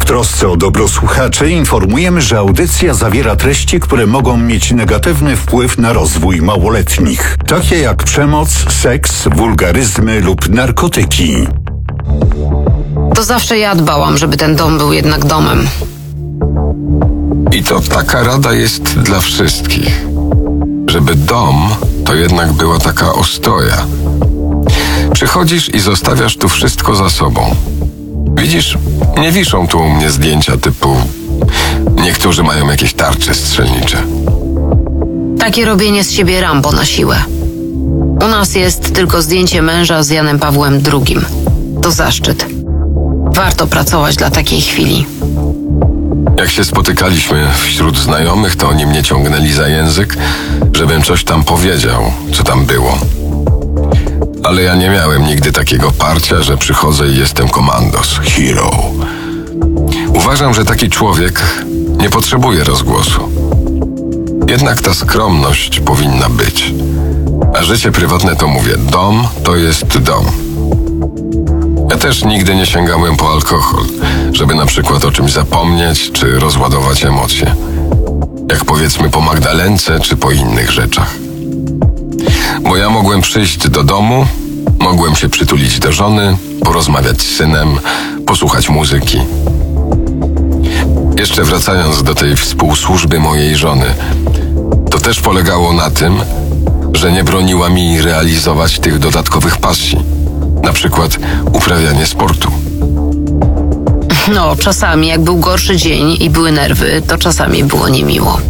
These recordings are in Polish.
trosce o dobro słuchaczy informujemy, że audycja zawiera treści, które mogą mieć negatywny wpływ na rozwój małoletnich, takie jak przemoc, seks, wulgaryzmy lub narkotyki. To zawsze ja dbałam, żeby ten dom był jednak domem. I to taka rada jest dla wszystkich. Żeby dom to jednak była taka ostoja. Przychodzisz i zostawiasz tu wszystko za sobą. Widzisz, nie wiszą tu u mnie zdjęcia typu niektórzy mają jakieś tarcze strzelnicze. Takie robienie z siebie Rambo na siłę. U nas jest tylko zdjęcie męża z Janem Pawłem II. To zaszczyt. Warto pracować dla takiej chwili. Jak się spotykaliśmy wśród znajomych, to oni mnie ciągnęli za język, żebym coś tam powiedział, co tam było. Ale ja nie miałem nigdy takiego parcia, że przychodzę i jestem komandos, hero. Uważam, że taki człowiek nie potrzebuje rozgłosu. Jednak ta skromność powinna być. A życie prywatne to mówię, dom to jest dom. Ja też nigdy nie sięgałem po alkohol, żeby na przykład o czymś zapomnieć czy rozładować emocje. Jak powiedzmy po Magdalence czy po innych rzeczach. Bo ja mogłem przyjść do domu, mogłem się przytulić do żony, porozmawiać z synem, posłuchać muzyki. Jeszcze wracając do tej współsłużby mojej żony, to też polegało na tym, że nie broniła mi realizować tych dodatkowych pasji. Na przykład uprawianie sportu. No, czasami jak był gorszy dzień i były nerwy, to czasami było niemiło.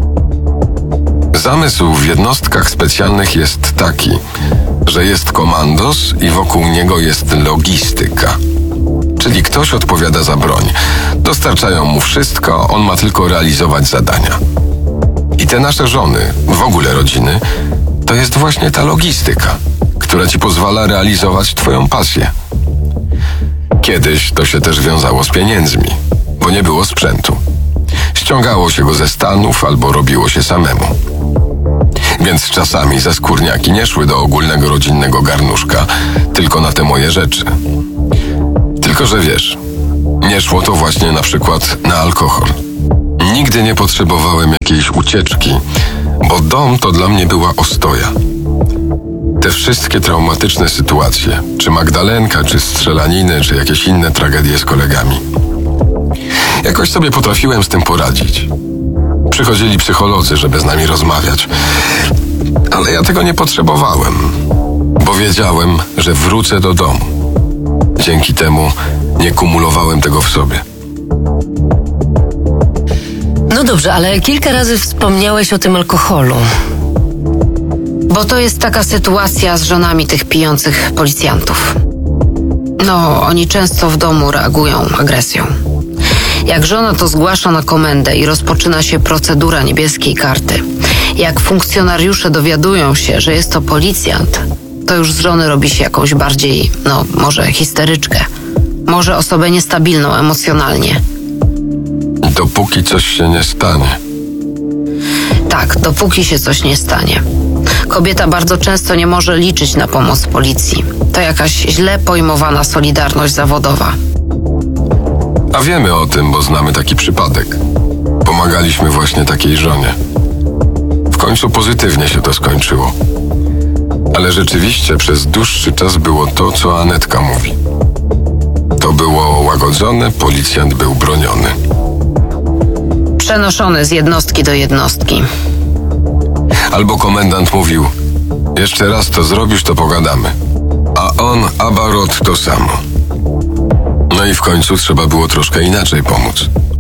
Zamysł w jednostkach specjalnych jest taki, że jest komandos i wokół niego jest logistyka. Czyli ktoś odpowiada za broń. Dostarczają mu wszystko, on ma tylko realizować zadania. I te nasze żony, w ogóle rodziny, to jest właśnie ta logistyka, która ci pozwala realizować twoją pasję. Kiedyś to się też wiązało z pieniędzmi, bo nie było sprzętu. Ściągało się go ze Stanów albo robiło się samemu. Więc czasami za skórniaki nie szły do ogólnego rodzinnego garnuszka, tylko na te moje rzeczy. Tylko że wiesz, nie szło to właśnie na przykład na alkohol. Nigdy nie potrzebowałem jakiejś ucieczki, bo dom to dla mnie była ostoja. Te wszystkie traumatyczne sytuacje, czy Magdalenka, czy strzelaniny, czy jakieś inne tragedie z kolegami. Jakoś sobie potrafiłem z tym poradzić. Przychodzili psycholodzy, żeby z nami rozmawiać. Ale ja tego nie potrzebowałem, bo wiedziałem, że wrócę do domu. Dzięki temu nie kumulowałem tego w sobie. No dobrze, ale kilka razy wspomniałeś o tym alkoholu. Bo to jest taka sytuacja z żonami tych pijących policjantów. No, oni często w domu reagują agresją. Jak żona to zgłasza na komendę i rozpoczyna się procedura niebieskiej karty. Jak funkcjonariusze dowiadują się, że jest to policjant, to już z żony robi się jakąś bardziej, może histeryczkę. Może osobę niestabilną emocjonalnie. Dopóki coś się nie stanie. Tak, dopóki się coś nie stanie. Kobieta bardzo często nie może liczyć na pomoc policji. To jakaś źle pojmowana solidarność zawodowa. A wiemy o tym, bo znamy taki przypadek. Pomagaliśmy właśnie takiej żonie. W końcu pozytywnie się to skończyło. Ale rzeczywiście przez dłuższy czas było to, co Anetka mówi. To było łagodzone, policjant był broniony. Przenoszony z jednostki do jednostki. Albo komendant mówił, jeszcze raz to zrobisz, to pogadamy. A on, abarot, to samo. No i w końcu trzeba było troszkę inaczej pomóc.